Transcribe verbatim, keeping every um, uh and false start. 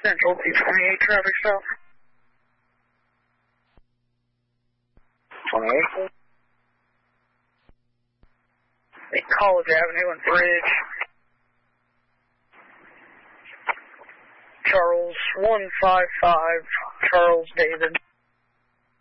Central two twenty-eight traffic stop. twenty-eight. College Avenue and Bridge. Charles one five five, Charles David.